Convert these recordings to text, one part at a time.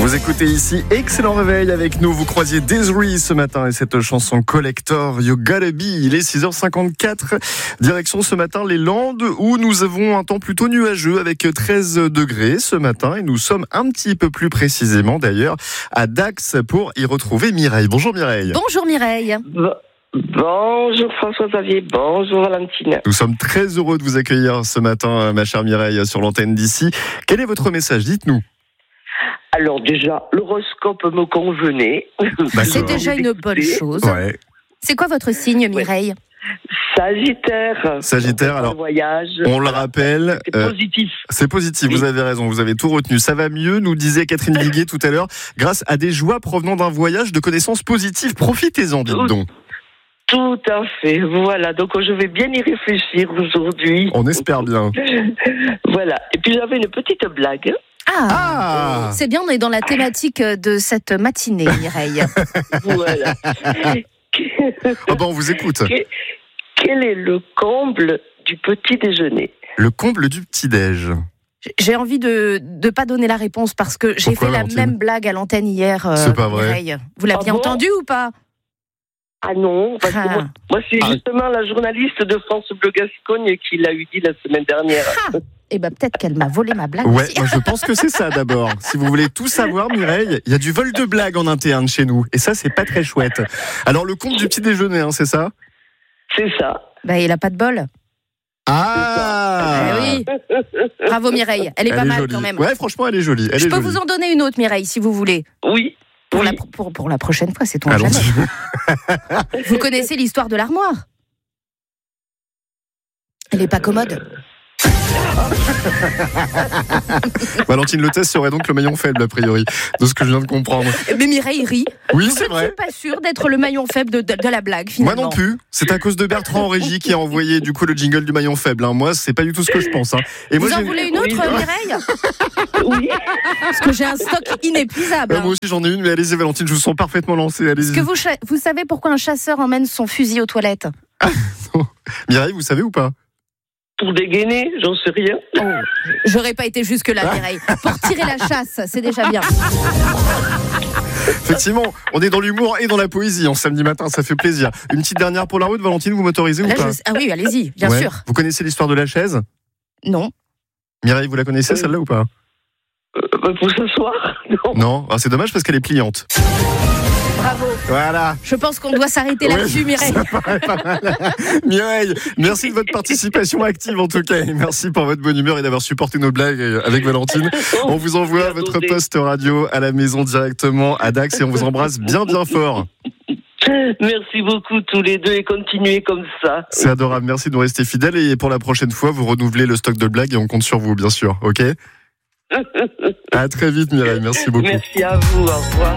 Vous écoutez ici Excellent Réveil avec nous. Vous croisiez Desiree ce matin et cette chanson Collector, You Gotta Be. Il est 6h54. Direction ce matin les Landes où nous avons un temps plutôt nuageux avec 13 degrés ce matin. Et nous sommes un petit peu plus précisément d'ailleurs à Dax pour y retrouver Mireille. Bonjour Mireille. Bonjour Mireille. Bonjour François-Xavier, bonjour Valentine. Nous sommes très heureux de vous accueillir ce matin, ma chère Mireille, sur l'antenne d'ici. Quel est votre message ? Dites-nous. Alors déjà, l'horoscope me convenait. C'est déjà une bonne chose. Ouais. C'est quoi votre signe, Mireille ? Sagittaire. Sagittaire, alors, voyage. On le rappelle. C'est positif. C'est positif, Oui. vous avez raison, vous avez tout retenu. Ça va mieux, nous disait Catherine Viguier tout à l'heure, grâce à des joies provenant d'un voyage de connaissances positives. Profitez-en, dites donc. Tout à fait, voilà. Donc je vais bien y réfléchir aujourd'hui. On espère bien. Voilà. Et puis j'avais une petite blague. Ah, C'est bien, on est dans la thématique de cette matinée, Mireille. Voilà. Oh ben, on vous écoute. Quel est le comble du petit déjeuner ? Le comble du petit-déj. J'ai envie de pas donner la réponse parce que j'ai Pourquoi, fait la Valentine même blague à l'antenne hier, C'est pas vrai. Mireille. Vous l'aviez Ah bon entendu ou pas ? Ah non, parce que Ah. moi c'est justement la journaliste de France Bleu Gascogne qui l'a eu dit la semaine dernière. Eh ben peut-être qu'elle m'a volé ma blague Ouais, aussi. moi je pense que c'est ça d'abord. Si vous voulez tout savoir, Mireille, il y a du vol de blagues en interne chez nous. Et ça, c'est pas très chouette. Alors, le comble du petit déjeuner, hein, c'est ça ? C'est ça. Bah, il a pas de bol. Ah, Eh oui. Bravo Mireille, elle est pas mal jolie. quand même. Ouais, franchement, elle est jolie. Elle Je est peux jolie. vous en donner une autre, Mireille, si vous voulez. Oui. Pour, oui. pour la prochaine fois, c'est ton jamais. Allons-y. Vous connaissez l'histoire de l'armoire ? Elle est pas commode. Valentine Le Test serait donc le maillon faible, a priori, de ce que je viens de comprendre. Mais Mireille rit. Oui, Je c'est ne vrai. suis pas sûre d'être le maillon faible de la blague, Moi finalement. non plus. C'est à cause de Bertrand en régie qui a envoyé du coup le jingle du maillon faible. Hein. Moi, c'est pas du tout ce que je pense. Hein. Et moi, Vous en voulez une autre, Oui. Mireille ? Oui. Parce que j'ai un stock inépuisable. moi aussi j'en ai une, mais allez-y Valentine, je vous sens parfaitement lancée. Allez-y. Est-ce que vous savez pourquoi un chasseur emmène son fusil aux toilettes ? Mireille, vous savez ou pas ? Pour dégainer, j'en sais rien. J'aurais pas été jusque-là, Mireille. Pour tirer la chasse, c'est déjà bien. Effectivement, on est dans l'humour et dans la poésie en samedi matin, ça fait plaisir. Une petite dernière pour la route, Valentine, vous m'autorisez ou Là, pas ? Ah oui, allez-y, bien Ouais. sûr. Vous connaissez l'histoire de la chaise ? Non. Mireille, vous la connaissez celle-là ou pas ? Pour ce soir, non. Non, ah, c'est dommage parce qu'elle est pliante. Bravo. Voilà. Je pense qu'on doit s'arrêter Ouais, là-dessus, Mireille. ça paraît pas mal. Mireille, merci de votre participation active en tout cas. Et merci pour votre bonne humeur et d'avoir supporté nos blagues avec Valentine. On vous envoie votre poste radio à la maison directement à Dax et on vous embrasse bien bien fort. Merci beaucoup tous les deux et continuez comme ça. C'est adorable, merci de nous rester fidèles et pour la prochaine fois, vous renouvelez le stock de blagues et on compte sur vous bien sûr, ok ? À très vite Mireille, merci beaucoup. Merci à vous, au revoir.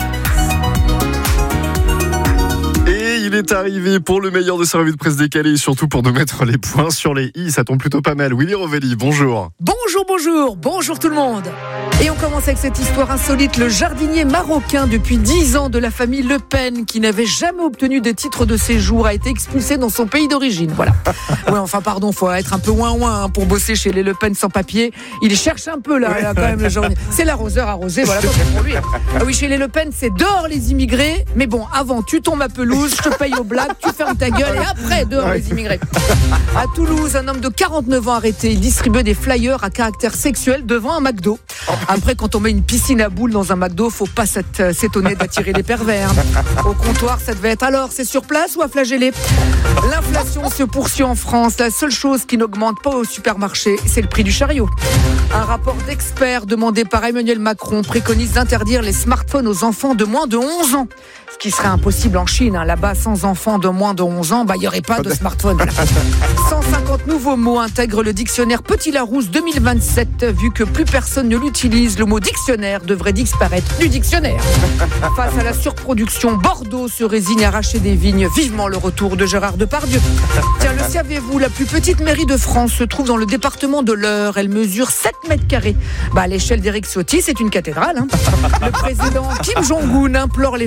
Et il est arrivé pour le meilleur de sa revue de presse décalée et surtout pour nous mettre les points sur les i. Ça tombe plutôt pas mal. Willy Rovelli, bonjour. Bonjour tout le monde. Et on commence avec cette histoire insolite. Le jardinier marocain depuis 10 ans de la famille Le Pen, qui n'avait jamais obtenu de titre de séjour, a été expulsé dans son pays d'origine. Voilà. Ouais, enfin pardon, faut être un peu ouin pour bosser chez les Le Pen sans papier. Il cherche un peu là quand même le jardinier. C'est l'arroseur arrosé, voilà tant pis pour lui. Ah oui, chez les Le Pen, c'est dehors les immigrés. Mais bon, avant, tu tombes à pelouse, je te paye aux blagues, tu fermes ta gueule et après, dehors les immigrés. À Toulouse, un homme de 49 ans arrêté. Il distribuait des flyers à caractère sexuel devant un McDo. Après, quand on met une piscine à boules dans un McDo, faut pas s'étonner d'attirer les pervers. Au comptoir, ça devait être alors, c'est sur place ou à flageller ? L'inflation se poursuit en France. La seule chose qui n'augmente pas au supermarché, c'est le prix du chariot. Un rapport d'experts demandé par Emmanuel Macron préconise d'interdire les smartphones aux enfants de moins de 11 ans. Ce qui serait impossible en Chine. Là-bas, sans enfants de moins de 11 ans, il n'y aurait pas de smartphone. Voilà. 150 nouveaux mots intègrent le dictionnaire Petit Larousse 2027. Vu que plus personne ne l'utilise, le mot dictionnaire devrait disparaître du dictionnaire. Face à la surproduction, Bordeaux se résigne à arracher des vignes. Vivement le retour de Gérard Depardieu. Tiens, le saviez-vous, la plus petite mairie de France se trouve dans le département de l'Eure. Elle mesure 7 mètres carrés. À l'échelle d'Éric Ciotti, c'est une cathédrale. Le président Kim Jong-un implore les femmes nord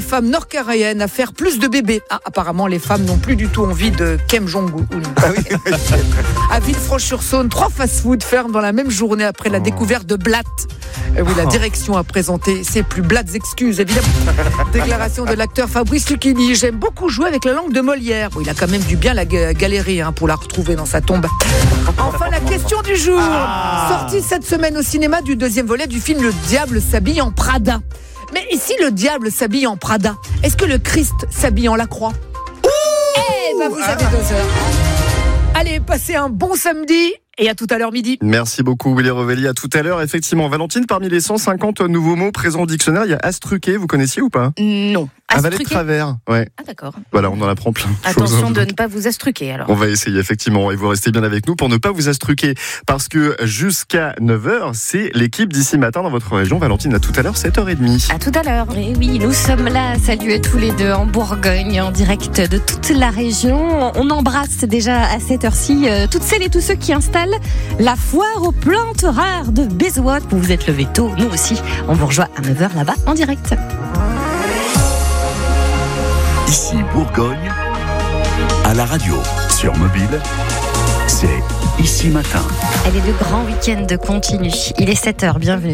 nord-coréenne à faire plus de bébés. Apparemment, les femmes n'ont plus du tout envie de Kim Jong-un. À Villefranche-sur-Saône, 3 fast-food ferment dans la même journée après la découverte de blattes. Oui, la direction a présenté ses plus blattes excuses, évidemment. Déclaration de l'acteur Fabrice Lucchini. J'aime beaucoup jouer avec la langue de Molière. Bon, il a quand même dû bien la galérer pour la retrouver dans sa tombe. Enfin, la question du jour. Sortie cette semaine au cinéma du 2e volet du film Le Diable s'habille en Prada. Mais et si le diable s'habille en Prada, est-ce que le Christ s'habille en la croix? Eh ben, vous avez 2 heures. Allez, passez un bon samedi. Et à tout à l'heure midi. Merci beaucoup Willy Rovelli, à tout à l'heure. Effectivement, Valentine, parmi les 150 nouveaux mots présents au dictionnaire, il y a astruqué, vous connaissiez ou pas? Non. Avaler de travers, ouais. Ah d'accord. Voilà, on en apprend plein de choses. Attention de ne pas vous astruquer alors. On va essayer effectivement, et vous restez bien avec nous pour ne pas vous astruquer. Parce que jusqu'à 9h, c'est l'équipe d'ici matin dans votre région. Valentine, à tout à l'heure, 7h30. À tout à l'heure. Et oui, nous sommes là, salut tous les deux en Bourgogne, en direct de toute la région. On embrasse déjà à cette heure-ci toutes celles et tous ceux qui installent la foire aux plantes rares de Bézoat. Vous vous êtes levés tôt, nous aussi. On vous rejoint à 9h là-bas en direct. Ici Bourgogne, à la radio, sur mobile, c'est Ici Matin. Allez, le grand week-end continue. Il est 7h, bienvenue.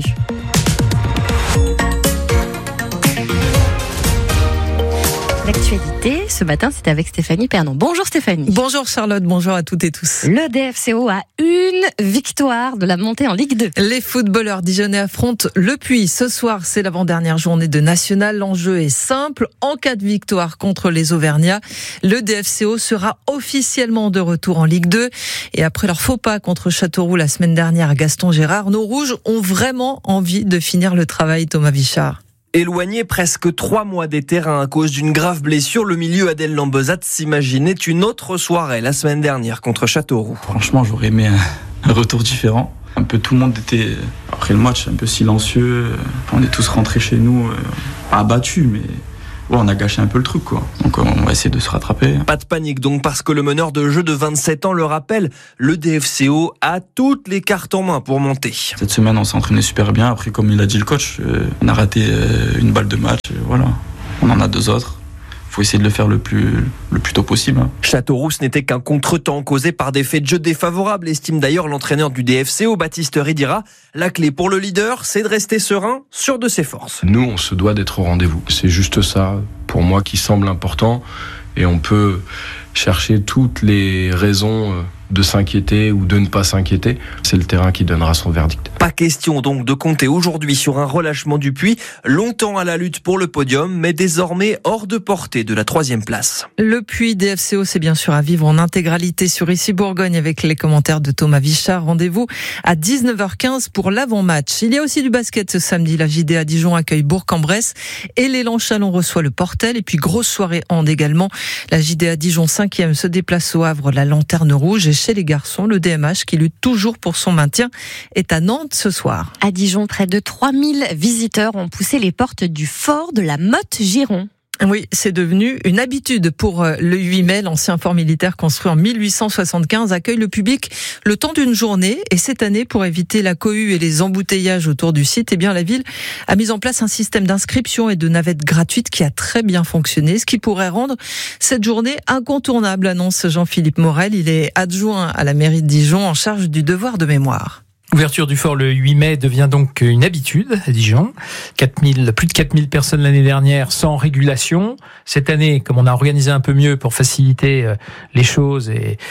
L'actualité, ce matin, c'est avec Stéphanie Pernon. Bonjour Stéphanie. Bonjour Charlotte, bonjour à toutes et tous. Le DFCO a une victoire de la montée en Ligue 2. Les footballeurs dijonnais affrontent Le Puy. Ce soir, c'est l'avant-dernière journée de National. L'enjeu est simple. En cas de victoire contre les Auvergnats, le DFCO sera officiellement de retour en Ligue 2. Et après leur faux pas contre Châteauroux la semaine dernière à Gaston Gérard, nos Rouges ont vraiment envie de finir le travail, Thomas Vichard. Éloigné presque 3 mois des terrains à cause d'une grave blessure, le milieu Adèle Lambezat s'imaginait une autre soirée la semaine dernière contre Châteauroux. Franchement, j'aurais aimé un retour différent. Un peu tout le monde était, après le match, un peu silencieux. On est tous rentrés chez nous, pas abattus, mais ouais, on a gâché un peu le truc, quoi. Donc on va essayer de se rattraper. Pas de panique donc, parce que le meneur de jeu de 27 ans le rappelle, le DFCO a toutes les cartes en main pour monter. Cette semaine, on s'est entraîné super bien. Après, comme il a dit le coach, on a raté une balle de match. Voilà, on en a 2 autres. Faut essayer de le faire le plus tôt possible. Châteauroux, ce n'était qu'un contretemps causé par des faits de jeu défavorables, estime d'ailleurs l'entraîneur du DFCO, Baptiste Ridira. La clé pour le leader, c'est de rester serein, sûr de ses forces. Nous, on se doit d'être au rendez-vous. C'est juste ça, pour moi, qui semble important. Et on peut chercher toutes les raisons de s'inquiéter ou de ne pas s'inquiéter. C'est le terrain qui donnera son verdict. Pas question donc de compter aujourd'hui sur un relâchement du Puy, longtemps à la lutte pour le podium, mais désormais hors de portée de la 3e place. Le Puy DFCO, c'est bien sûr à vivre en intégralité sur Ici Bourgogne avec les commentaires de Thomas Vichard. Rendez-vous à 19h15 pour l'avant-match. Il y a aussi du basket ce samedi. La JDA Dijon accueille Bourg-en-Bresse et l'élan Chalon reçoit le Portel. Et puis grosse soirée hand également. La JDA Dijon 5e se déplace au Havre, la Lanterne Rouge. Et chez les garçons, le DMH qui lutte toujours pour son maintien est à Nantes ce soir. À Dijon, près de 3000 visiteurs ont poussé les portes du fort de la Motte-Giron. Oui, c'est devenu une habitude pour le 8 mai. L'ancien fort militaire construit en 1875 accueille le public le temps d'une journée. Et cette année, pour éviter la cohue et les embouteillages autour du site, eh bien, la ville a mis en place un système d'inscription et de navettes gratuites qui a très bien fonctionné, ce qui pourrait rendre cette journée incontournable, annonce Jean-Philippe Morel. Il est adjoint à la mairie de Dijon en charge du devoir de mémoire. L'ouverture du fort le 8 mai devient donc une habitude à Dijon. Plus de 4000 personnes l'année dernière sans régulation. Cette année, comme on a organisé un peu mieux pour faciliter les choses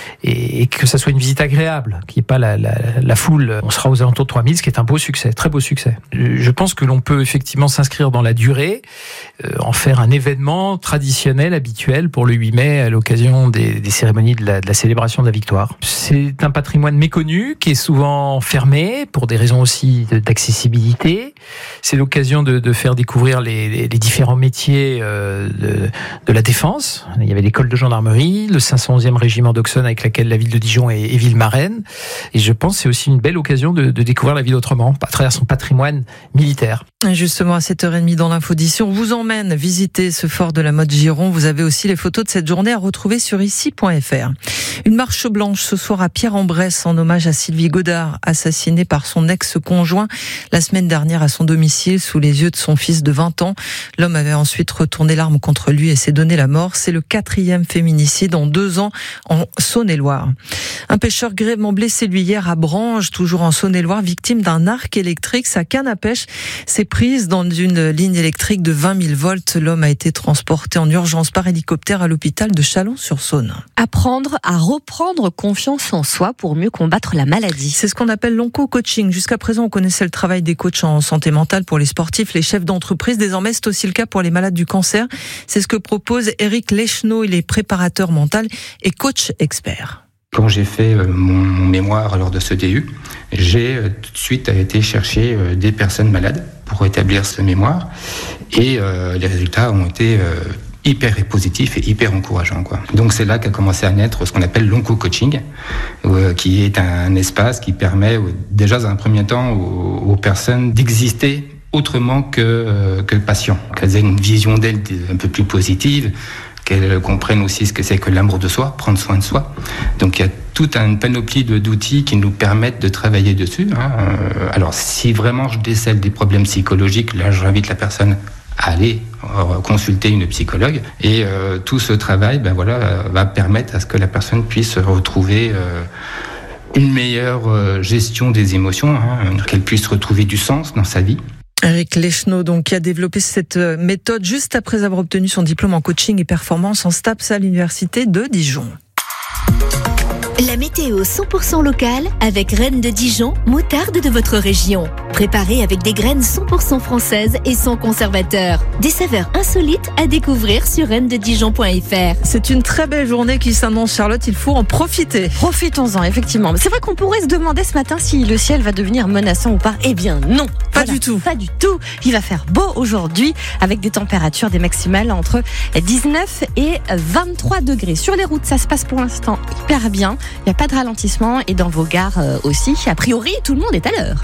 et que ça soit une visite agréable, qu'il n'y ait pas la foule, on sera aux alentours de 3000, ce qui est un beau succès, très beau succès. Je pense que l'on peut effectivement s'inscrire dans la durée, en faire un événement traditionnel, habituel pour le 8 mai à l'occasion des cérémonies de la célébration de la victoire. C'est un patrimoine méconnu qui est souvent fermé pour des raisons aussi d'accessibilité. C'est l'occasion de faire découvrir les différents métiers de la défense. Il y avait l'école de gendarmerie, le 511e régiment d'Auxonne avec laquelle la ville de Dijon est ville marraine. Et je pense que c'est aussi une belle occasion de découvrir la ville autrement, à travers son patrimoine militaire. Justement, à 7h30 dans l'info-audition, on vous emmène visiter ce fort de la Motte-Giron. Vous avez aussi les photos de cette journée à retrouver sur ici.fr. Une marche blanche ce soir à Pierre-en-Bresse en hommage à Sylvie Godard, assassinée assassiné par son ex-conjoint la semaine dernière à son domicile sous les yeux de son fils de 20 ans. L'homme avait ensuite retourné l'arme contre lui et s'est donné la mort. C'est le 4e féminicide en 2 ans en Saône-et-Loire. Un pêcheur grièvement blessé lui hier à Branches, toujours en Saône-et-Loire, victime d'un arc électrique. Sa canne à pêche s'est prise dans une ligne électrique de 20 000 volts. L'homme a été transporté en urgence par hélicoptère à l'hôpital de Chalon-sur-Saône. Apprendre à reprendre confiance en soi pour mieux combattre la maladie. C'est ce qu'on appelle l'onco-coaching. Jusqu'à présent, on connaissait le travail des coachs en santé mentale pour les sportifs, les chefs d'entreprise. Désormais, c'est aussi le cas pour les malades du cancer. C'est ce que propose Eric Leschneau. Il est préparateur mental et coach expert. Quand j'ai fait mon mémoire lors de ce DU, j'ai tout de suite été chercher des personnes malades pour établir ce mémoire. Et les résultats ont été hyper positifs et hyper encourageants, quoi. Donc c'est là qu'a commencé à naître ce qu'on appelle l'onco-coaching, qui est un espace qui permet déjà dans un premier temps aux personnes d'exister autrement que patients, qu'elles aient une vision d'elles un peu plus positive, qu'elles comprennent aussi ce que c'est que l'amour de soi, prendre soin de soi. Donc il y a toute une panoplie d'outils qui nous permettent de travailler dessus. Alors si vraiment je décèle des problèmes psychologiques, là j'invite la personne à aller consulter une psychologue. Et tout ce travail va permettre à ce que la personne puisse retrouver une meilleure gestion des émotions, qu'elle puisse retrouver du sens dans sa vie. Eric Leschneau, donc, qui a développé cette méthode juste après avoir obtenu son diplôme en coaching et performance en STAPS à l'université de Dijon. La météo 100% locale avec Reine de Dijon, moutarde de votre région. Préparée avec des graines 100% françaises et sans conservateur. Des saveurs insolites à découvrir sur reineDedijon.fr. C'est une très belle journée qui s'annonce, Charlotte, il faut en profiter. Profitons-en, effectivement. C'est vrai qu'on pourrait se demander ce matin si le ciel va devenir menaçant ou pas. Eh bien non, pas du tout. Pas du tout. Il va faire beau aujourd'hui avec des températures, des maximales entre 19 et 23 degrés. Sur les routes, ça se passe pour l'instant hyper bien. Il n'y a pas de ralentissement et dans vos gares aussi. A priori, tout le monde est à l'heure.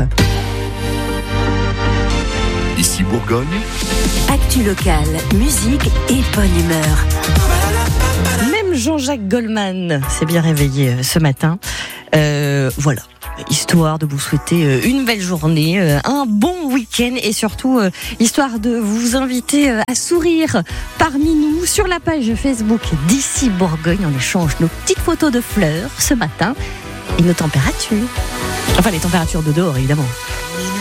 Ici Bourgogne. Actu locale, musique et bonne humeur. Même Jean-Jacques Goldman s'est bien réveillé ce matin. Voilà. Histoire de vous souhaiter une belle journée, un bon week-end et surtout histoire de vous inviter à sourire parmi nous sur la page Facebook d'Ici Bourgogne. On échange nos petites photos de fleurs ce matin et nos températures. Enfin, les températures de dehors, évidemment.